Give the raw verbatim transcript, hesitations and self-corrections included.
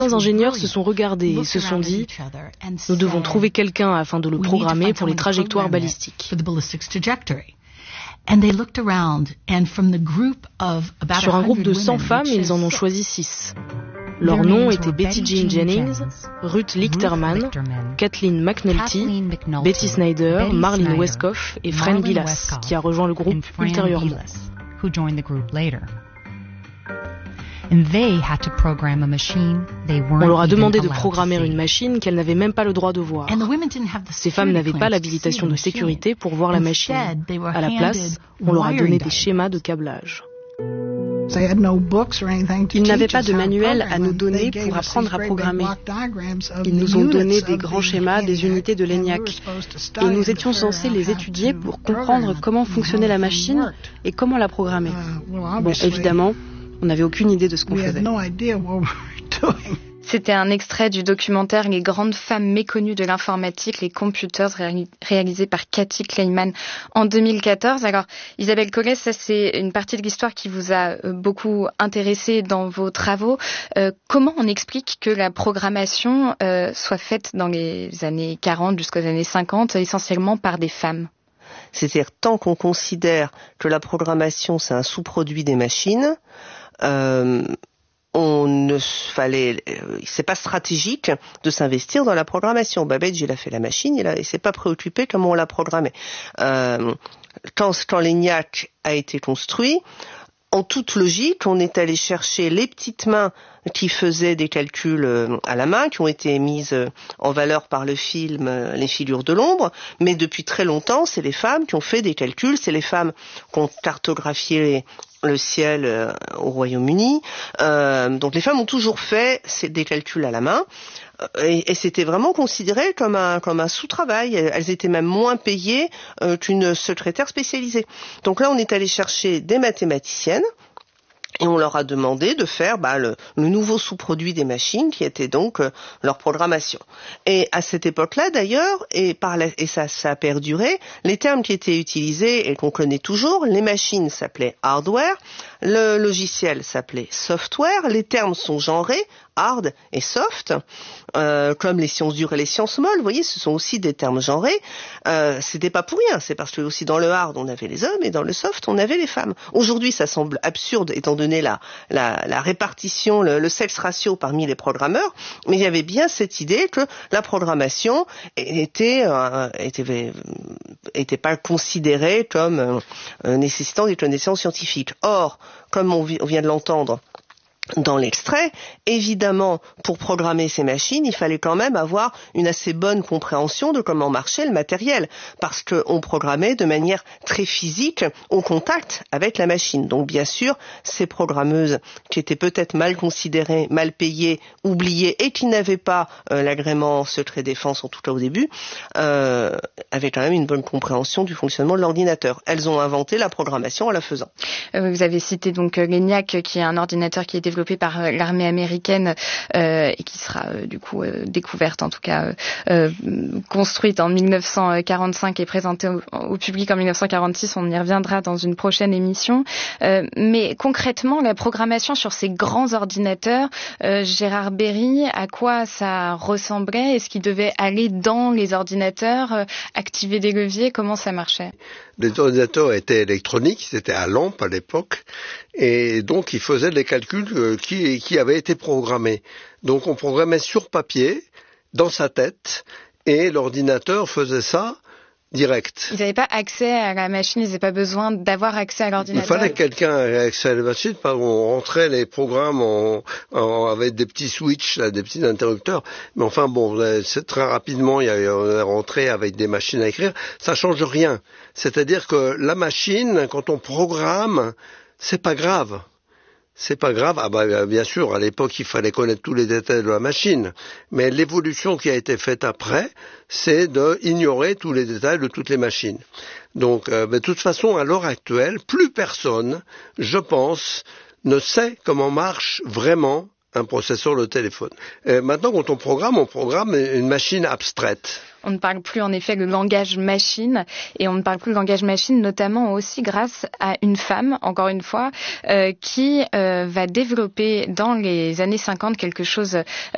Les ingénieurs se sont regardés et se sont dit « Nous devons trouver quelqu'un afin de le programmer pour les trajectoires balistiques ». Sur un groupe de cent femmes, ils en ont choisi six. Leurs noms étaient Betty Jean Jennings, Ruth Lichterman, Kathleen McNulty, Betty Snyder, Marlene Westcott et Fran Gillas, qui a rejoint le groupe ultérieurement. On leur a demandé de programmer une machine qu'elles n'avaient même pas le droit de voir. Ces femmes n'avaient pas l'habilitation de sécurité pour voir la machine. À la place, on leur a donné des schémas de câblage. Ils n'avaient pas de manuel à nous donner pour apprendre à programmer. Ils nous ont donné des grands schémas des unités de l'ENIAC. Et nous étions censés les étudier pour comprendre comment fonctionnait la machine et comment la programmer. Bon, évidemment, on n'avait aucune idée de ce qu'on faisait. C'était un extrait du documentaire Les grandes femmes méconnues de l'informatique, les computers, réalisé par Cathy Kleiman en deux mille quatorze. Alors, Isabelle Collet, ça c'est une partie de l'histoire qui vous a beaucoup intéressée dans vos travaux. Euh, comment on explique que la programmation euh, soit faite dans les années quarante jusqu'aux années cinquante, essentiellement par des femmes ? C'est-à-dire, tant qu'on considère que la programmation c'est un sous-produit des machines, euh, on ne fallait, c'est pas stratégique de s'investir dans la programmation. Babbage, il a fait la machine, il, a, il s'est pas préoccupé comment on la programmait. Euh, quand, quand l'ENIAC a été construit, en toute logique, on est allé chercher les petites mains qui faisaient des calculs à la main, qui ont été mises en valeur par le film Les Filures de l'ombre, mais depuis très longtemps, c'est les femmes qui ont fait des calculs, c'est les femmes qui ont cartographié le ciel euh, au Royaume-Uni. Euh, donc les femmes ont toujours fait des calculs à la main et, et c'était vraiment considéré comme un, comme un sous-travail. Elles étaient même moins payées euh, qu'une secrétaire spécialisée. Donc là, on est allé chercher des mathématiciennes et on leur a demandé de faire bah, le, le nouveau sous-produit des machines qui était donc euh, leur programmation. Et à cette époque-là d'ailleurs, et, par la, et ça, ça a perduré, les termes qui étaient utilisés et qu'on connaît toujours, les machines s'appelaient hardware, le logiciel s'appelait software, les termes sont genrés, hard et soft, euh, comme les sciences dures et les sciences molles, vous voyez, ce sont aussi des termes genrés. Euh, c'était pas pour rien, c'est parce que aussi dans le hard on avait les hommes et dans le soft on avait les femmes. Aujourd'hui ça semble absurde étant donné la, la, la répartition, le, le sex ratio parmi les programmeurs, mais il y avait bien cette idée que la programmation était euh, était, était pas considérée comme euh, nécessitant des connaissances scientifiques. Or, comme on, on vient de l'entendre dans l'extrait, évidemment, pour programmer ces machines, il fallait quand même avoir une assez bonne compréhension de comment marchait le matériel, parce qu'on programmait de manière très physique, au contact avec la machine. Donc bien sûr, ces programmeuses qui étaient peut-être mal considérées, mal payées, oubliées, et qui n'avaient pas euh, l'agrément secret défense, en tout cas au début, euh, avaient quand même une bonne compréhension du fonctionnement de l'ordinateur. Elles ont inventé la programmation en la faisant. Vous avez cité donc l'ENIAC, qui est un ordinateur qui est développé par l'armée américaine euh, et qui sera euh, du coup euh, découverte, en tout cas euh, construite en mille neuf cent quarante-cinq et présentée au, au public en mille neuf cent quarante-six. On y reviendra dans une prochaine émission. Euh, mais concrètement, la programmation sur ces grands ordinateurs, euh, Gérard Berry, à quoi ça ressemblait? Est-ce qu'il devait aller dans les ordinateurs, euh, activer des leviers? Comment ça marchait? Les ordinateurs étaient électroniques, c'était à lampe à l'époque, et donc ils faisaient des calculs qui, qui avaient été programmés. Donc on programmait sur papier, dans sa tête, et l'ordinateur faisait ça direct. Ils n'avaient pas accès à la machine, ils n'avaient pas besoin d'avoir accès à l'ordinateur. Il fallait que quelqu'un ait accès à la machine, on rentrait les programmes en, en, avec des petits switches, là, des petits interrupteurs, mais enfin bon, c'est très rapidement, il y a, on est rentré avec des machines à écrire, ça change rien. C'est-à-dire que la machine, quand on programme, c'est pas grave. C'est pas grave. Ah bah, bien sûr, à l'époque, il fallait connaître tous les détails de la machine. Mais l'évolution qui a été faite après, c'est d'ignorer tous les détails de toutes les machines. Donc, euh, de toute façon, à l'heure actuelle, plus personne, je pense, ne sait comment marche vraiment un processeur de téléphone. Et maintenant, quand on programme, on programme une machine abstraite. On ne parle plus en effet le langage machine, et on ne parle plus le langage machine notamment aussi grâce à une femme, encore une fois, euh, qui euh, va développer dans les années cinquante quelque chose